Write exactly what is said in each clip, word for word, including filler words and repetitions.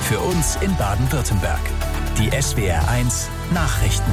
Für uns in Baden-Württemberg. Die S W R eins Nachrichten.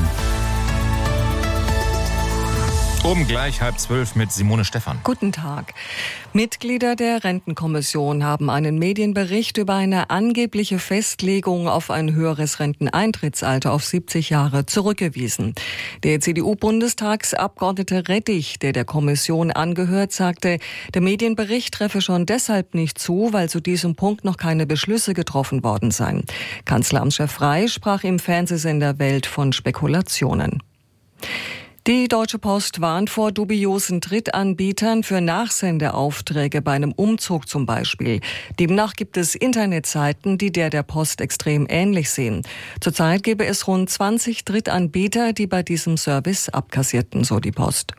Um gleich halb zwölf mit Simone Stephan. Guten Tag. Mitglieder der Rentenkommission haben einen Medienbericht über eine angebliche Festlegung auf ein höheres Renteneintrittsalter auf siebzig Jahre zurückgewiesen. Der C D U-Bundestagsabgeordnete Rettich, der der Kommission angehört, sagte, der Medienbericht treffe schon deshalb nicht zu, weil zu diesem Punkt noch keine Beschlüsse getroffen worden seien. Kanzleramtschef Frey sprach im Fernsehsender Welt von Spekulationen. Die Deutsche Post warnt vor dubiosen Drittanbietern für Nachsendeaufträge bei einem Umzug zum Beispiel. Demnach gibt es Internetseiten, die der der Post extrem ähnlich sehen. Zurzeit gäbe es rund zwanzig Drittanbieter, die bei diesem Service abkassierten, so die Post.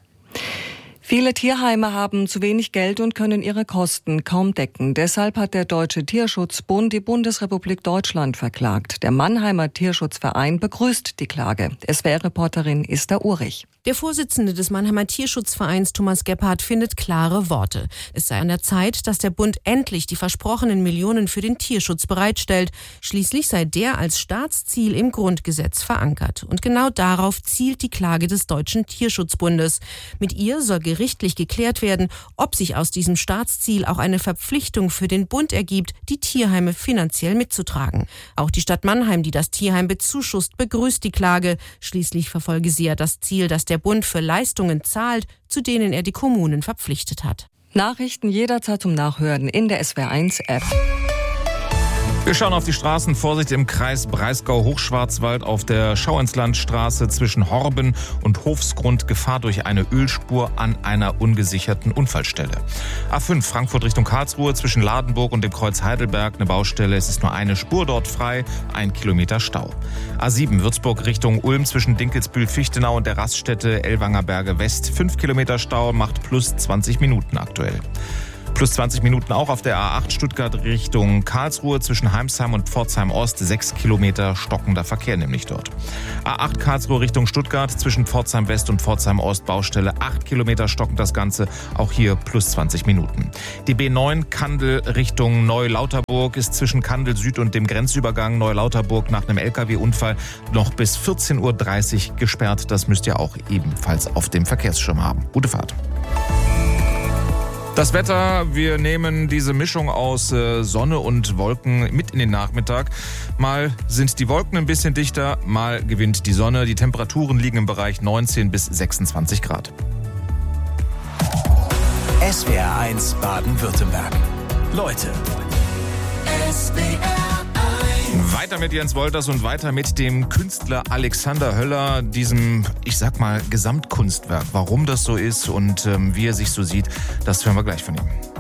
Viele Tierheime haben zu wenig Geld und können ihre Kosten kaum decken. Deshalb hat der Deutsche Tierschutzbund die Bundesrepublik Deutschland verklagt. Der Mannheimer Tierschutzverein begrüßt die Klage. S W R-Reporterin Esther Urich. Der Vorsitzende des Mannheimer Tierschutzvereins, Thomas Gebhardt, findet klare Worte. Es sei an der Zeit, dass der Bund endlich die versprochenen Millionen für den Tierschutz bereitstellt. Schließlich sei der als Staatsziel im Grundgesetz verankert. Und genau darauf zielt die Klage des Deutschen Tierschutzbundes. Mit ihr soll gerichtlich geklärt werden, ob sich aus diesem Staatsziel auch eine Verpflichtung für den Bund ergibt, die Tierheime finanziell mitzutragen. Auch die Stadt Mannheim, die das Tierheim bezuschusst, begrüßt die Klage. Schließlich verfolge sie ja das Ziel, dass der Bund für Leistungen zahlt, zu denen er die Kommunen verpflichtet hat. Nachrichten jederzeit zum Nachhören in der S W R eins App. Wir schauen auf die Straßen. Vorsicht im Kreis Breisgau-Hochschwarzwald auf der Schauinslandstraße zwischen Horben und Hofsgrund. Gefahr durch eine Ölspur an einer ungesicherten Unfallstelle. A fünf Frankfurt Richtung Karlsruhe zwischen Ladenburg und dem Kreuz Heidelberg eine Baustelle. Es ist nur eine Spur dort frei, ein Kilometer Stau. A sieben Würzburg Richtung Ulm zwischen Dinkelsbühl-Fichtenau und der Raststätte Ellwanger Berge West. fünf Kilometer Stau, macht plus zwanzig Minuten aktuell. Plus zwanzig Minuten auch auf der A acht Stuttgart Richtung Karlsruhe zwischen Heimsheim und Pforzheim Ost. sechs Kilometer stockender Verkehr nämlich dort. A acht Karlsruhe Richtung Stuttgart zwischen Pforzheim West und Pforzheim Ost. Baustelle acht Kilometer stockend das Ganze. Auch hier plus zwanzig Minuten. Die B neun Kandel Richtung Neulauterburg ist zwischen Kandel Süd und dem Grenzübergang Neulauterburg nach einem L K W-Unfall noch bis vierzehn Uhr dreißig gesperrt. Das müsst ihr auch ebenfalls auf dem Verkehrsschirm haben. Gute Fahrt. Das Wetter, wir nehmen diese Mischung aus äh, Sonne und Wolken mit in den Nachmittag. Mal sind die Wolken ein bisschen dichter, mal gewinnt die Sonne. Die Temperaturen liegen im Bereich neunzehn bis sechsundzwanzig Grad. S W R eins Baden-Württemberg. Leute. S W R Weiter mit Jens Wolters und weiter mit dem Künstler Alexander Höller, diesem, ich sag mal, Gesamtkunstwerk. Warum das so ist und ähm, wie er sich so sieht, das hören wir gleich von ihm.